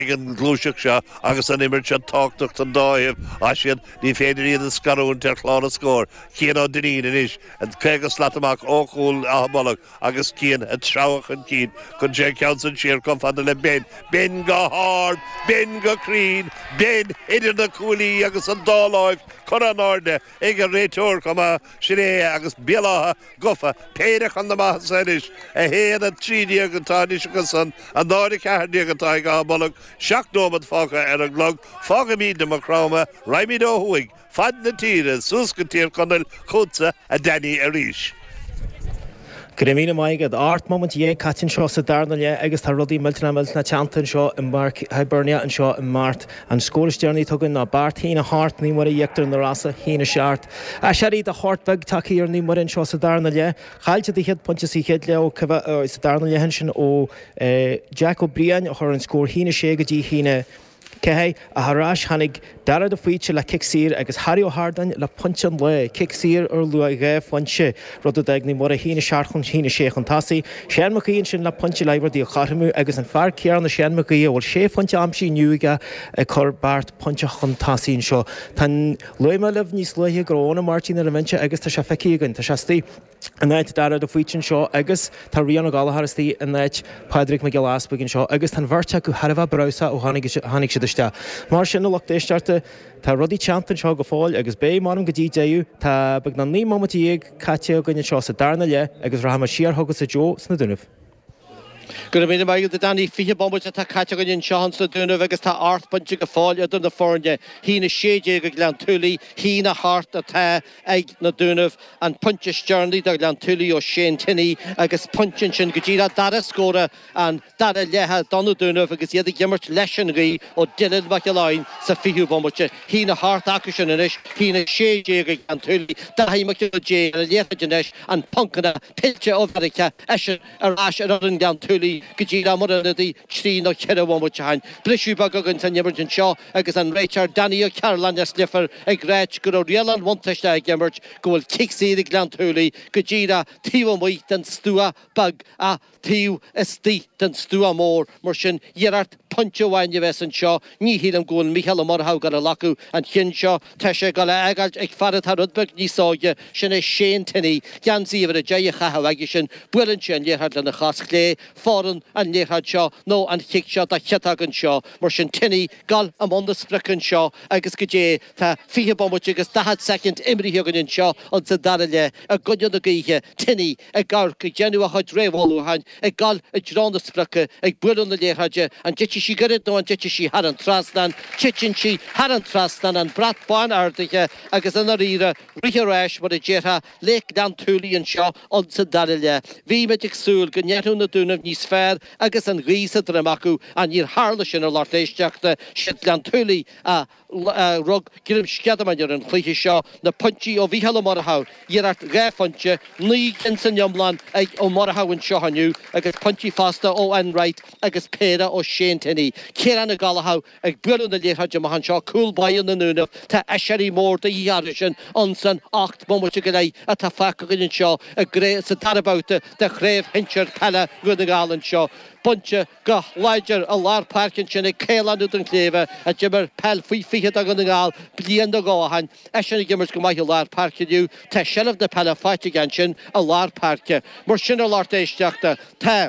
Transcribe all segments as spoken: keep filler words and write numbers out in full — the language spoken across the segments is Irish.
an glúiseach seo agus an imir se táchtach an dáibh a sin ní féidir iad an scarún tar chlár a scór. Cían á duine inis an cégus latamach ócúil a bolach agus cían a trabhach an cín chun sé ceansan siar chun fada le ben. Ben go hard, ben go crín, ben idir na cúlaí agus an dáláibh chun an áde ag an réiteúr chuma sinné agus bialatha gofa péireach an na maithas inis a héad an trídí agantá níos agus an an náide cearní agantá ag a bolach seach nómad fága ar an glog fága míad na macráma raimíad ó huaig fad na tíre súsca tír chunil chútsa a Danny a ríis. Grimína maigad art moment é catin seo sa darna le agus tá rudí miltena miltena teantain seo in Mark Hibernia an seo in Mart an scóiristearnaí tugann ná bart hína hart ní mar a dhéachtar na rasa hína seart. A searí a hartbeg takeíar ní mar in seo sa darna le chailte dí head ponte sí head le ó sa darna le hen sin ó Jack O'Brien a chur an scór hína sé go dtí hína Cehé a harás hanig darad a fuite le kicksír agus Harry O'Hardan le punchan le kicksír ar lu a gé fanse rud a dagní mar a hína seachchan hína séchan tasí séanmachíonn sin le punche leibhar dí a charmú agus an fear cear na séanmachí bhil sé fanse amsí nuúige a chur bart punchechan tasín seo. Tá luime leh níos luithe gróna Martin a vente agus tá se feicegann tá setí an éit darad a fuitin seo agus tá rianna galhartí an éit Padraig McGill Asbagin seo agus tan bharte go Harbh browsa ó hánig hánig si Mar sin le éistarte tá rudí teantain seo go fáil agus bé marm go dtí déú tá bag na ní momentí ag caite gonne seo sa darna le agus rahama siar thugus sa Jo sna dunneh. Gur mé mai de Danny fihe bombute tá caite gon seans na dúnah agus tá art bunte go fáil a duna fórne hína sédé go glean túlaí hína hart a tá ag na dúnah an punte stearnlí a glean túlaí ó sé tinní agus punchin sin go ddíra dara scóra an dara lethe donna dúnah agus iad gimmert leis an rí ó Dylan McIlláin sa fiú bombute hína hart acu sin inis hína sédé go glean túlaí da haimach dé a lécha denis an punkana pilte ó Verica eisiau arás ar an glean túlaí Gajira Moranadi, Tree no Cherawamwachahan, Brishu Bagagan and Emergent Shaw, agus and Richard Danny Carolina Sliffer, a Gretch, Guroriel and Monteshta Emerge, go will kick see the Glant Huli, Gajira, Tiwa Wheat and Stua, Bug, a Tiu, Esti, and Stua More, Mershin, Yerart, Puncho Wine Yeves Shaw, Ni Hilam Goal, Michael Morhau Garalaku, and Hinshaw, Tesha Gala Agard, Ekfarat Harudberg, Nisoya, Shane Shane Tenny, Yanzi of the Jaya Hawagishan, Willinchan Yerhard and the Khas Clay, Foreign and Yerhard Shaw, no and Kickshaw, the Chetagan Shaw, Mershin Tenny, Gal among the Spricken Shaw, Agus Gaje, Ta Fia Bomuchigas, Tahat second, Emery Hugan Shaw, on Zadale, a good Yodagia, Tenny, a Gark, Genua Hydrevoluhan, a Gal, a John the Spracke, a Burden the Yerhaja, and Jetchi she got it no and Jetchi she hadn't trustan, Chichin she hadn't trustan, and Brat Bon Ardica, Agus Anarira, Riharash, what a Jeta, Lake down Tully and Shaw, on Zadale, V Magic Soul, Ganyatun the Dun of Nice Fair, Agus and Risa Dramaku, and your Harlish in a lot of Jackta, Shetland Tully, a rug, Girim Skadaman and Cliche Shaw, the punchy of Vihala Morahau, Yerat Gafunche, Lee Jensen Yumlan, Eg O Morahau and Shahanu, Agus Punchy Faster, O and Right, Agus Pera or Shane Tenny, Kiran Galahau, Eg Burn the Lehaja Mahanshaw, Cool by in the Nuna, Ta Asheri Moore, the Yarishan, Onson, Acht, Momochigalay, at Tafakagan Shaw, a great Satarabout, the Crave, Hincher, Pella, Rudigal and Shaw. Buncha go Liger a lar parkin sin e Caelan ud an cléve a jibber pel fui fihe ag an gal blian do gohan eisiau gimmers go mai lar parkin you te shelf the pella fight again sin a lar parke mar sin a lar déisteachta te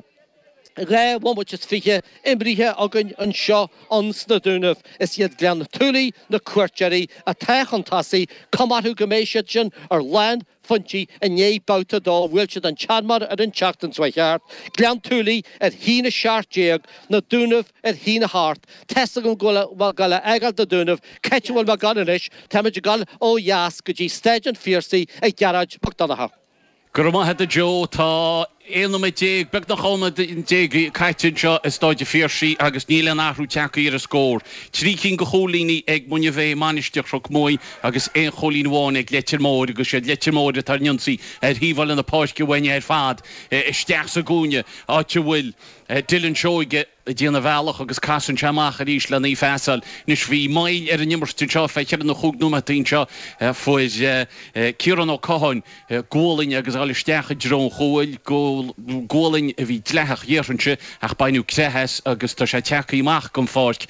Ré one which is fiche imbrihe agan an shaw ons na dunaf is yet glen tuli na quirchery a techan tassi comatu gamation or land Funchy and ye bout a doll Wilshire and Chadmar at in Chartons Wayard Glen Tuli at Hina Shart Jeg na Dunov at Hina Hart Tessagon Gula Wagala Egal the Dunov Ketchual Magananish Tamajagal O Yas Gaji Stage and Fiercy a garage Poctanaha Gurma had the Joe ta Éanam mé déag beag na chona déag caiitin seo is stáide fíorsaí agus níl an ahrú teacha ar a scór. Trí cinn go cholíní ag muine bheith manisteach rach mói agus éon cholín bháin ag letir mór agus sé letir mór a tar nionsaí ar híbhil in na páisce bhaine ar fad isteach sa gúne áte bhfuil Dylan Seoige díana bhealach agus casan teamach a ríis le ní feasal nus bhí mail ar an nimmerstún seo feicear na chugnúma tín seo fuid Ciaran ó Cohan ggólainn agus áil isteach a drón choil go ggólainn a bhí dlethach dhéirse ach bainú crehes agus tá sé techaíach gom fáist